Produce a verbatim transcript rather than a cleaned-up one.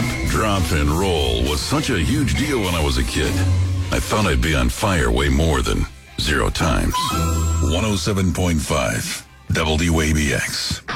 Drop, drop, and roll was such a huge deal when I was a kid. I thought I'd be on fire way more than zero times. one oh seven point five W A B X.